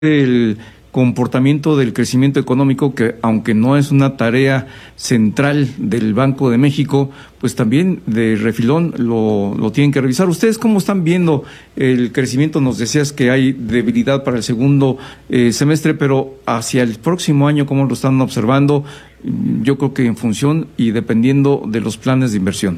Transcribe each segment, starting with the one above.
el comportamiento del crecimiento económico, que aunque no es una tarea central del Banco de México, pues también de refilón lo tienen que revisar. ¿Ustedes cómo están viendo el crecimiento? Nos decías que hay debilidad para el segundo semestre, pero hacia el próximo año, ¿cómo lo están observando? Yo creo que en función y dependiendo de los planes de inversión.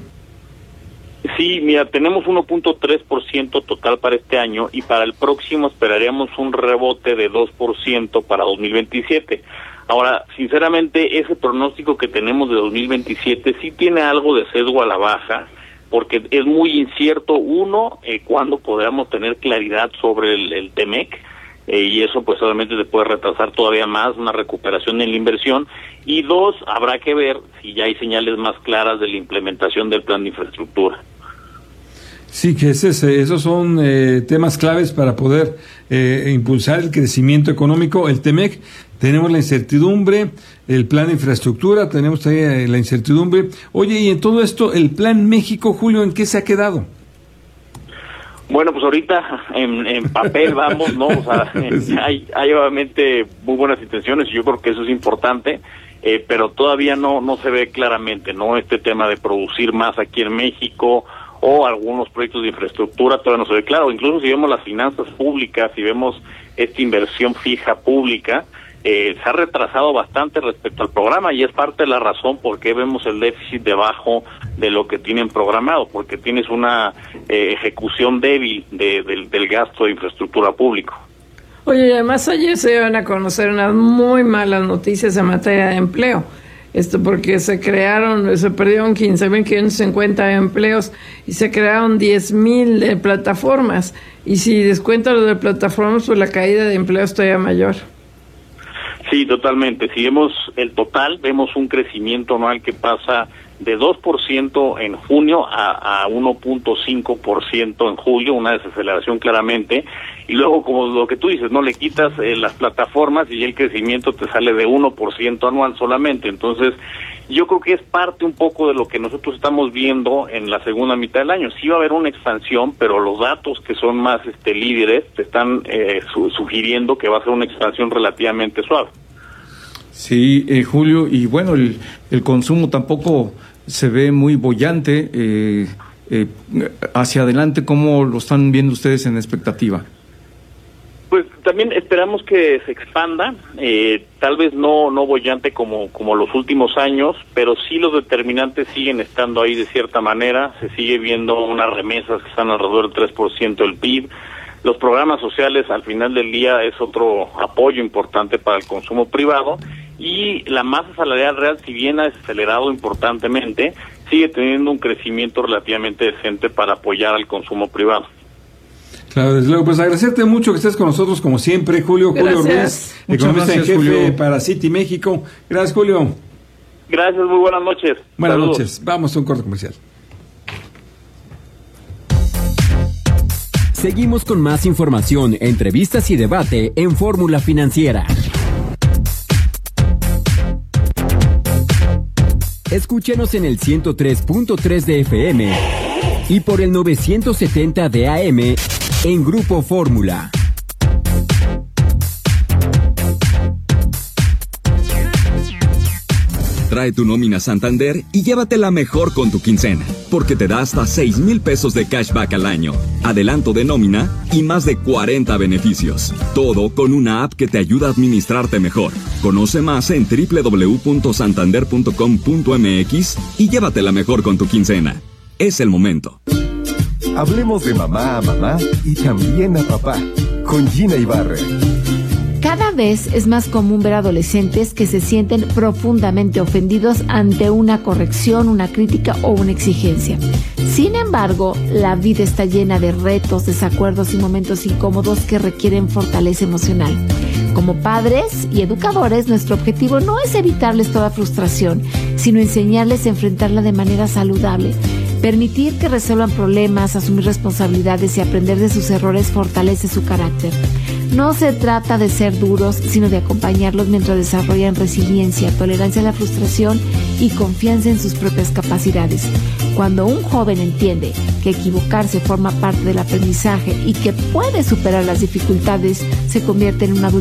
Sí, mira, tenemos 1.3% total para este año y para el próximo esperaríamos un rebote de 2% para 2027. Ahora, sinceramente, ese pronóstico que tenemos de 2027 sí tiene algo de sesgo a la baja, porque es muy incierto, cuándo podamos tener claridad sobre el TEMEC, y eso pues obviamente se puede retrasar todavía más una recuperación en la inversión, y dos, habrá que ver si ya hay señales más claras de la implementación del plan de infraestructura. Sí, que esos son temas claves para poder impulsar el crecimiento económico. El TEMEC, tenemos la incertidumbre, el plan de infraestructura, tenemos también la incertidumbre. Oye, y en todo esto, el Plan México, Julio, ¿en qué se ha quedado? Bueno, pues ahorita en papel vamos, ¿no? O sea, Sí. hay obviamente muy buenas intenciones y yo creo que eso es importante, pero todavía no se ve claramente, ¿no? Este tema de producir más aquí en México o algunos proyectos de infraestructura todavía no se ve claro. Incluso si vemos las finanzas públicas, si vemos esta inversión fija pública, se ha retrasado bastante respecto al programa y es parte de la razón por qué vemos el déficit debajo de lo que tienen programado, porque tienes una ejecución débil del gasto de infraestructura público. Oye, y además ayer se iban a conocer unas muy malas noticias en materia de empleo. Porque se perdieron 15,550 empleos y se crearon 10,000 plataformas. Y si descuenta lo de plataformas, pues la caída de empleo es todavía mayor. Sí, totalmente. Si vemos el total, vemos un crecimiento anual que pasa de 2% en junio a 1.5% en julio, una desaceleración claramente. Y luego, como lo que tú dices, no le quitas las plataformas y el crecimiento te sale de 1% anual solamente. Entonces, yo creo que es parte un poco de lo que nosotros estamos viendo en la segunda mitad del año. Sí va a haber una expansión, pero los datos que son más líderes te están sugiriendo que va a ser una expansión relativamente suave. Sí, Julio, y bueno, el consumo tampoco se ve muy boyante. Hacia adelante, ¿cómo lo están viendo ustedes en expectativa? Pues también esperamos que se expanda, tal vez no boyante como los últimos años, pero sí los determinantes siguen estando ahí de cierta manera. Se sigue viendo unas remesas que están alrededor del 3% del PIB. Los programas sociales al final del día es otro apoyo importante para el consumo privado, y la masa salarial real, si bien ha acelerado importantemente, sigue teniendo un crecimiento relativamente decente para apoyar al consumo privado. Claro, desde luego, pues agradecerte mucho que estés con nosotros como siempre, Julio. Gracias. Julio Ruiz, Muchas economista gracias, en jefe Julio. para Citi México. Gracias, Julio. Gracias, muy buenas noches. Buenas Saludos. noches. Vamos a un corte comercial. Seguimos con más información, entrevistas y debate en Fórmula Financiera. Escúchenos en el 103.3 de FM y por el 970 de AM en Grupo Fórmula. Trae tu nómina Santander y llévatela mejor con tu quincena, porque te da hasta 6,000 pesos de cashback al año, adelanto de nómina y más de 40 beneficios. Todo con una app que te ayuda a administrarte mejor. Conoce más en www.santander.com.mx y llévatela mejor con tu quincena. Es el momento. Hablemos de mamá a mamá y también a papá, con Gina Ibarra. Cada vez es más común ver adolescentes que se sienten profundamente ofendidos ante una corrección, una crítica o una exigencia. Sin embargo, la vida está llena de retos, desacuerdos y momentos incómodos que requieren fortaleza emocional. Como padres y educadores, nuestro objetivo no es evitarles toda frustración, sino enseñarles a enfrentarla de manera saludable. Permitir que resuelvan problemas, asumir responsabilidades y aprender de sus errores fortalece su carácter. No se trata de ser duros, sino de acompañarlos mientras desarrollan resiliencia, tolerancia a la frustración y confianza en sus propias capacidades. Cuando un joven entiende que equivocarse forma parte del aprendizaje y que puede superar las dificultades, se convierte en un adulto